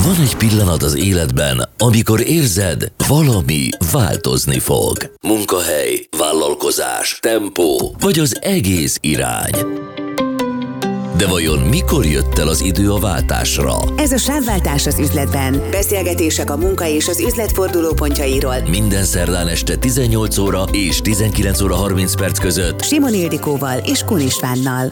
Van egy pillanat az életben, amikor érzed, valami változni fog. Munkahely, vállalkozás, tempó, vagy az egész irány. De vajon mikor jött el az idő a váltásra? Ez a Sávváltás az üzletben. Beszélgetések a munka és az üzlet fordulópontjairól. Minden szerdán este 18 óra és 19 óra 30 perc között Simon Ildikóval és Kun Istvánnal.